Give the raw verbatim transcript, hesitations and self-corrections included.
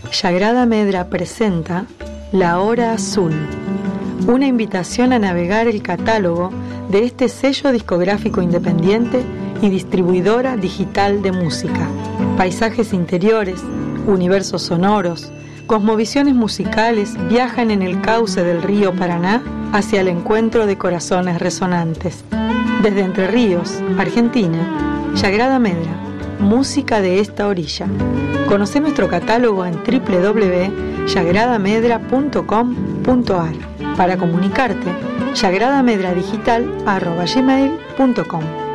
Yagrada Medra presenta La Hora Azul, una invitación a navegar el catálogo de este sello discográfico independiente y distribuidora digital de música. Paisajes interiores, universos sonoros, cosmovisiones musicales viajan en el cauce del río Paraná hacia el encuentro de corazones resonantes. Desde Entre Ríos, Argentina, Yagrada Medra, música de esta orilla. Conoce nuestro catálogo en doble u doble u doble u punto yagrada medra punto com punto a r. Para comunicarte, yagradamedra digital arroba gmail punto com.